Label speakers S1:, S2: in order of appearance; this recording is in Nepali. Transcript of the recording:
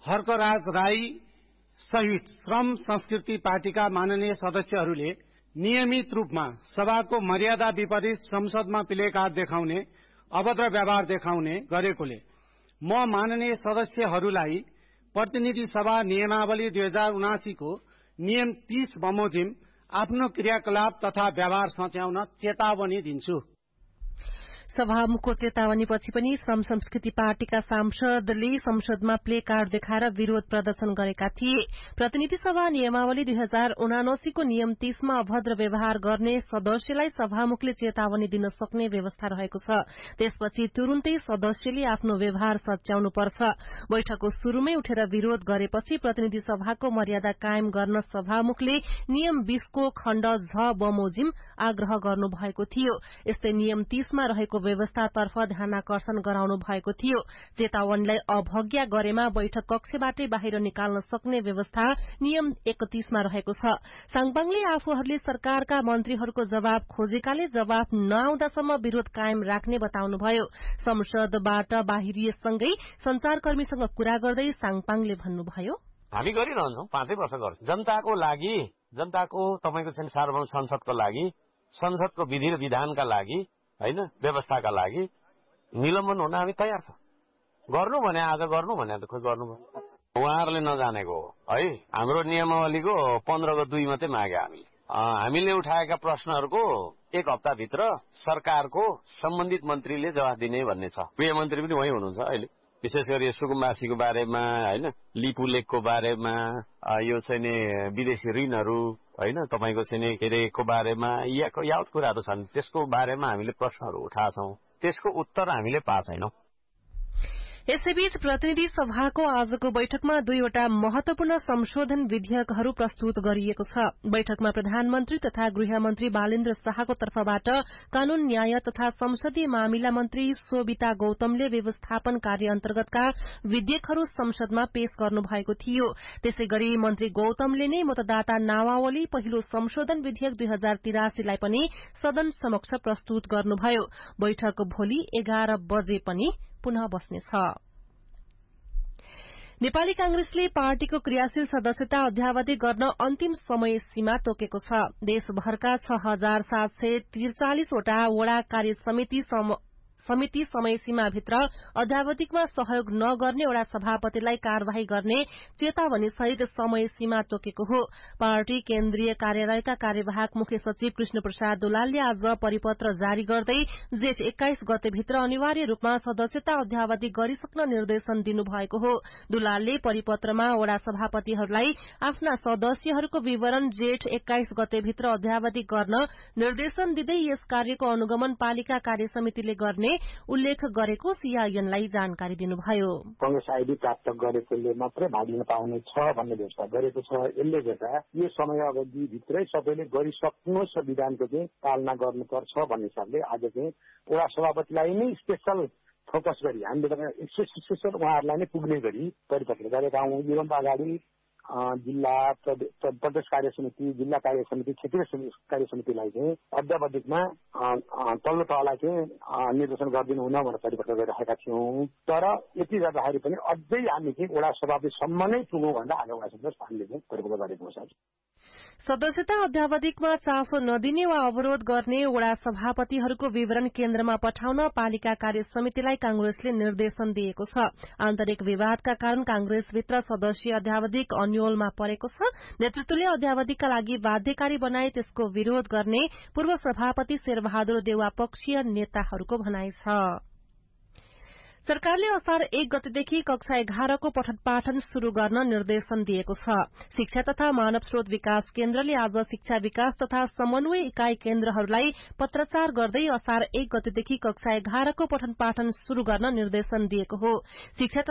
S1: हर्कराज राई सहित श्रम संस्कृति पार्टीका माननीय सदस्यहरूले नियमित रूपमा सभाको मर्यादा विपरीत संसदमा प्ले कार्ड देखाउने अभद्र व्यवहार देखाउने गरेकोले म माननीय सदस्यहरूलाई प्रतिनिधि सभा नियमावली 2079 को नियम 30 बमोजिम आफ्नो क्रियाकलाप तथा व्यवहार सच्याउन चेतावनी दिन्छु।
S2: सभामुखको चेतावनीपछि पनि श्रम संस्कृति पार्टीका सांसदले संसदमा प्ले कार्ड देखाएर विरोध प्रदर्शन गरेका थिए। प्रतिनिधि सभा नियमावली 2079 को नियम 30 मा अभद्र व्यवहार गर्ने सदस्यलाई सभामुखले चेतावनी दिन सक्ने व्यवस्था रहेको छ। त्यसपछि तुरुन्तै सदस्यले आफ्नो व्यवहार सच्याउनुपर्छ। बैठकको शुरूमै उठेर विरोध गरेपछि प्रतिनिधि सभाको मर्यादा कायम गर्न सभामुखले नियम 20 को खण्ड झ बमोजिम आग्रह गर्नुभएको थियो। यस्तै नियम 30 मा रहेको व्यवस्थातर्फ ध्यानाकर्षण गराउनु भएको थियो। चेतावनीलाई अवज्ञा गरेमा बैठक कक्षबाटै बाहिर निकाल्न सक्ने व्यवस्था नियम 31 मा रहेको छ। साङपाङले आफूहरूले सरकारका मन्त्रीहरूको जवाब खोजेकाले जवाब नआउँदासम्म विरोध कायम राख्ने बताउनुभयो। संसदबाट बाहिरिएसँगै संचारकर्मीसँग कुरा गर्दै साङपाङले भन्नुभयो,
S3: हामी गरिरहन्छौं, 5 वर्ष गर्छौं जनताको लागि, जनताको तपाईको चाहिँ सार्वभौम संसदको लागि, संसदको विधि र विधानका लागि, हैन, व्यवस्थाका लागि निलम्बन हुन हामी तयार छ। गर्नु भने आज गर्नु भने त खोइ गर्नु भयो। उहाँहरूले नजानेको हो है। हाम्रो नियमावलीको 15 को 2 मात्रै मागे हामीले उठाएका प्रश्नहरूको 1 हप्ताभित्र सरकारको सम्बन्धित मन्त्रीले जवाफ दिने भन्ने छ। गृहमन्त्री पनि वही हुनुहुन्छ अहिले। विशेष गरी सुकुम्बासीको बारेमा, हैन, लिपु लेकको बारेमा, यो चाहिँ नि विदेशी ऋणहरू, हैन, तपाईको चाहिँ के बारेमा यावत कुराहरू छन्। त्यसको बारेमा हामीले प्रश्नहरू उठाछौं। त्यसको उत्तर हामीले पाएको छैनौं।
S2: यसैबीच प्रतिनिधि सभाको आजको बैठकमा 2वटा महत्वपूर्ण संशोधन विधेयकहरू प्रस्तुत गरिएको छ। बैठकमा प्रधानमन्त्री तथा गृहमन्त्री बालेन्द्र शाहको तर्फबाट कानून न्याय तथा संसदीय मामिला मन्त्री शोभिता गौतमले व्यवस्थापन कार्य अन्तर्गतका विधेयकहरू संसदमा पेश गर्नुभएको थियो। त्यसैगरी मन्त्री गौतमले नै मतदाता नामावली पहिलो संशोधन विधेयक 2083 लाई पनि सदन समक्ष प्रस्तुत गर्नुभयो। बैठक भोलि 11 बजे पनि पुनः बस्नेछ। नेपाली कांग्रेसले पार्टीको क्रियाशील सदस्यता अध्यावधि गर्न अन्तिम समय सीमा तोकेको छ। देशभरका 6743 वटा वडा कार्य समिति समय सीमाभित्र अध्यावधिकमा सहयोग नगर्ने वडा सभापतिलाई कार्यवाही गर्ने चेतावनी सहित समय सीमा तोकेको हो। पार्टी केन्द्रीय कार्यालयका कार्यवाहक मुख्य सचिव कृष्ण प्रसाद दुलालले आज परिपत्र जारी गर्दै जेठ 21 गतेभित्र अनिवार्य रूपमा सदस्यता अध्यावधि गरिसक्न निर्देशन दिनुभएको हो। दुलालले परिपत्रमा वडा सभापतिहरूलाई आफ्ना सदस्यहरूको विवरण जेठ 21 गतेभित्र अध्यावधि गर्न निर्देशन दिँदै यस कार्यको अनुगमन पालिका कार्य समितिले गर्ने उल्लेख गरेको सीआईएनलाई जानकारी दिनुभयो।
S4: कांग्रेस आईडी प्राप्त गरेकोले मात्रै भाग लिन पाउने छ भन्ने व्यवस्था गरेको छ। यसले गर्दा यो समय अवधिभित्रै सबैले गरिसक्नुहोस् र विधानको चाहिँ पालना गर्नुपर्छ भन्ने हिसाबले आज चाहिँ वडा सभापतिलाई नै स्पेशल फोकस गरी हामीले स्पेशल उहाँहरूलाई नै पुग्ने गरी परिपत्र गरेका हौं। योभन्दा अगाडि जिल्ला प्रदेश कार्य समिति, जिल्ला कार्य समिति, क्षेत्रीय कार्य समितिलाई चाहिँ अध्यावधिकमा तल्लो तहलाई चाहिँ निर्देशन गरिदिनु हुन भनेर परिपत्र गरिराखेका थियौं। तर यति गर्दाखेरि पनि अझै हामी चाहिँ वडा सभापतिसम्म नै पुगौं भनेर आज वडा सभाले चाहिँ परिपत्र गरेको छ।
S2: सदस्यता अध्यावधिकमा चासो नदिने वा अवरोध गर्ने वडा सभापतिहरूको विवरण केन्द्रमा पठाउन पालिका कार्य समितिलाई कांग्रेसले निर्देशन दिएको छ। आन्तरिक विवादका कारण कांग्रेसभित्र सदस्यीय अध्यावधिक अन्योलमा परेको छ। नेतृत्वले अध्यावधिकका लागि बाध्यकारी बनाए त्यसको विरोध गर्ने पूर्व सभापति शेरबहादुर देउवा पक्षीय नेताहरूको भनाइ छ। सरकारले असार 1 गतेदेखि कक्षा 11 को पठन पाठन शुरू गर्न निर्देशन दिएको छ। शिक्षा तथा मानव स्रोत विकास केन्द्रले आज शिक्षा विकास तथा समन्वय इकाई केन्द्रहरूलाई पत्राचार गर्दै असार 1 गतेदेखि कक्षा 11 को पठन पाठन शुरू गर्न निर्देशन दिएको हो। शिक्षा